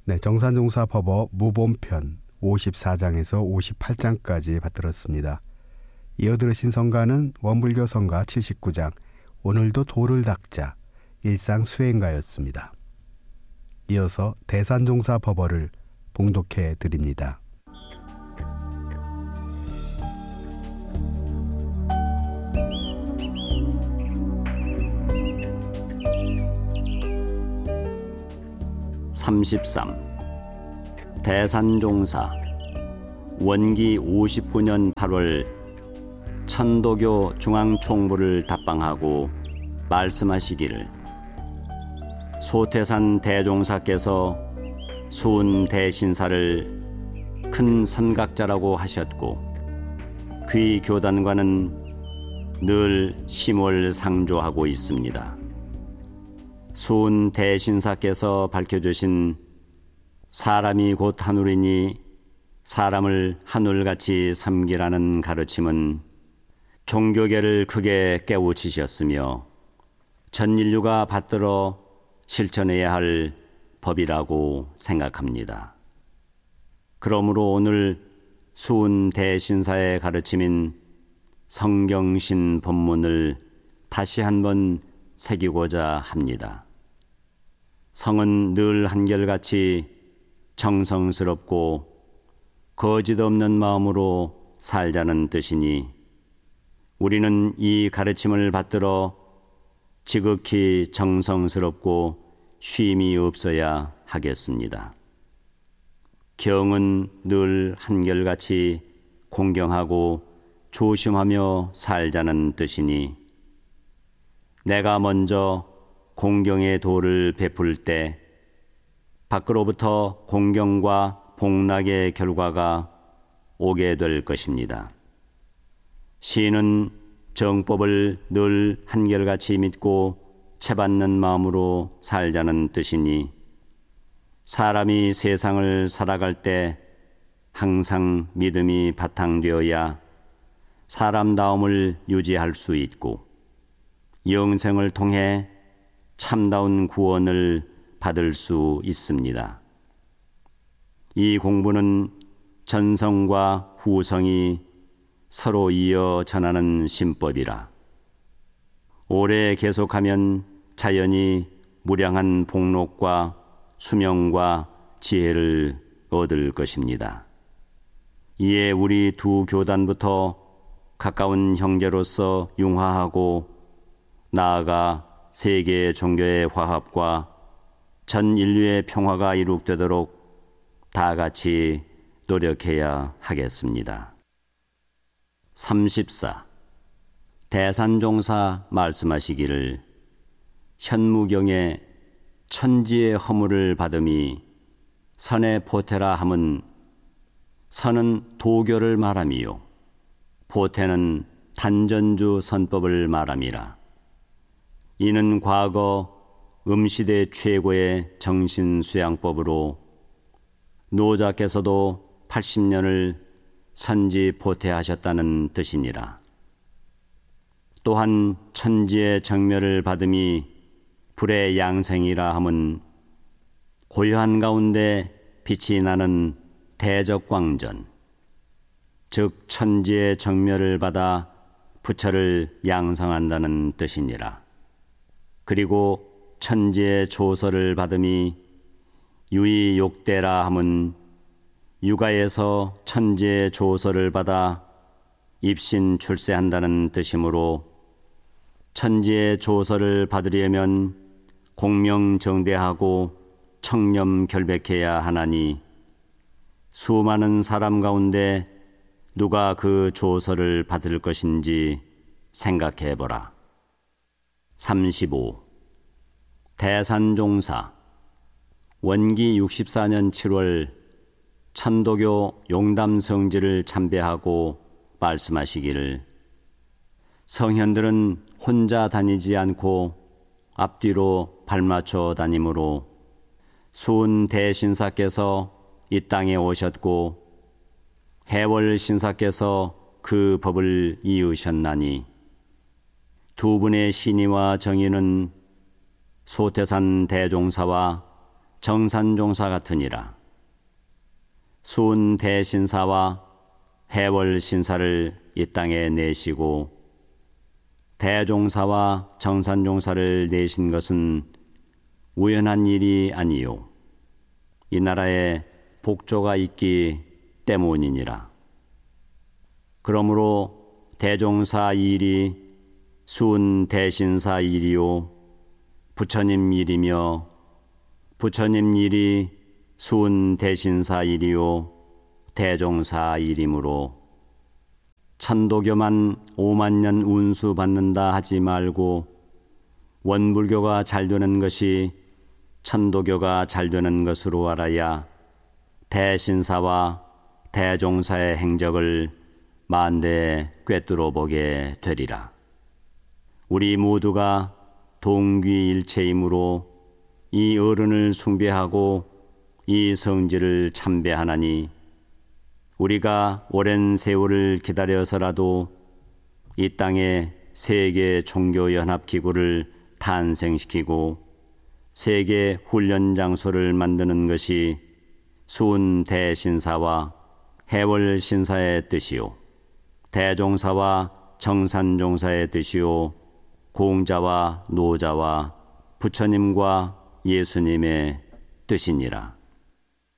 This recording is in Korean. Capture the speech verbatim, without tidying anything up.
네, 정산종사법어 무본편 오십사 장에서 오십팔 장까지 받들었습니다. 이어 들으신 성가는 원불교 성가 칠십구 장 오늘도 도를 닦자 일상수행가였습니다. 이어서 대산종사법어를 봉독해 드립니다. 삼십삼. 대산종사. 원기 오십구 년 팔월 천도교 중앙총무를 답방하고 말씀하시기를 소태산 대종사께서 수은 대신사를 큰 선각자라고 하셨고 귀 교단과는 늘 심월상조하고 있습니다. 수은 대신사께서 밝혀주신 사람이 곧 하늘이니 사람을 하늘같이 섬기라는 가르침은 종교계를 크게 깨우치셨으며 전 인류가 받들어 실천해야 할 법이라고 생각합니다. 그러므로 오늘 수은 대신사의 가르침인 성경신 법문을 다시 한번 새기고자 합니다. 성은 늘 한결같이 정성스럽고 거짓 없는 마음으로 살자는 뜻이니 우리는 이 가르침을 받들어 지극히 정성스럽고 쉼이 없어야 하겠습니다. 경은 늘 한결같이 공경하고 조심하며 살자는 뜻이니 내가 먼저 공경의 도를 베풀 때 밖으로부터 공경과 복락의 결과가 오게 될 것입니다. 시인은 정법을 늘 한결같이 믿고 채받는 마음으로 살자는 뜻이니 사람이 세상을 살아갈 때 항상 믿음이 바탕되어야 사람다움을 유지할 수 있고 영생을 통해 참다운 구원을 받을 수 있습니다. 이 공부는 전성과 후성이 서로 이어 전하는 신법이라 오래 계속하면 자연히 무량한 복록과 수명과 지혜를 얻을 것입니다. 이에 우리 두 교단부터 가까운 형제로서 융화하고 나아가 세계 종교의 화합과 전 인류의 평화가 이룩되도록 다 같이 노력해야 하겠습니다. 삼십사. 대산종사 말씀하시기를 현무경에 천지의 허물을 받음이 선의 포태라 함은 선은 도교를 말함이요 포태는 단전주 선법을 말함이라. 이는 과거 음시대 최고의 정신수양법으로 노자께서도 팔십 년을 선지포태하셨다는 뜻이니라. 또한 천지의 정멸을 받음이 불의 양생이라 함은 고요한 가운데 빛이 나는 대적광전, 즉 천지의 정멸을 받아 부처를 양성한다는 뜻이니라. 그리고 천지의 조서를 받음이 유의욕대라 함은 육아에서 천지의 조서를 받아 입신 출세한다는 뜻이므로 천지의 조서를 받으려면 공명정대하고 청렴결백해야 하나니 수많은 사람 가운데 누가 그 조서를 받을 것인지 생각해보라. 삼십오. 대산종사. 원기 육십사 년 칠월 천도교 용담성지를 참배하고 말씀하시기를 성현들은 혼자 다니지 않고 앞뒤로 발맞춰 다니므로 수은 대신사께서 이 땅에 오셨고 해월 신사께서 그 법을 이으셨나니 두 분의 신의와 정의는 소태산 대종사와 정산종사 같으니라. 수은 대신사와 해월 신사를 이 땅에 내시고 대종사와 정산종사를 내신 것은 우연한 일이 아니요 이 나라에 복조가 있기 때문이니라. 그러므로 대종사 일이 수은 대신사 일이요 부처님 일이며 부처님 일이 수은 대신사 일이요 대종사 일이므로 천도교만 오만 년 운수 받는다 하지 말고 원불교가 잘 되는 것이 천도교가 잘 되는 것으로 알아야 대신사와 대종사의 행적을 만대에 꿰뚫어 보게 되리라. 우리 모두가 동귀일체이므로 이 어른을 숭배하고 이 성질을 참배하나니 우리가 오랜 세월을 기다려서라도 이 땅에 세계 종교연합기구를 탄생시키고 세계 훈련 장소를 만드는 것이 수은 대신사와 해월 신사의 뜻이요 대종사와 정산종사의 뜻이요 공자와 노자와 부처님과 예수님의 뜻이니라.